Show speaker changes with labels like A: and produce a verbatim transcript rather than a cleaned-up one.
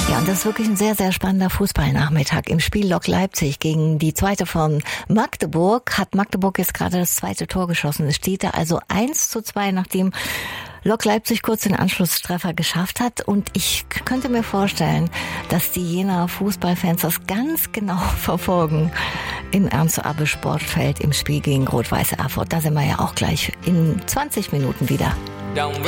A: Ja, und das ist wirklich ein sehr, sehr spannender Fußballnachmittag. Im Spiel Lok Leipzig gegen die zweite von Magdeburg hat Magdeburg jetzt gerade das zweite Tor geschossen. Es steht da also eins zu zwei, nachdem Lok Leipzig kurz den Anschlusstreffer geschafft hat. Und ich könnte mir vorstellen, dass die Jenaer Fußballfans das ganz genau verfolgen im Ernst-Abbe-Sportfeld im Spiel gegen Rot-Weiß Erfurt. Da sind wir ja auch gleich in zwanzig Minuten wieder.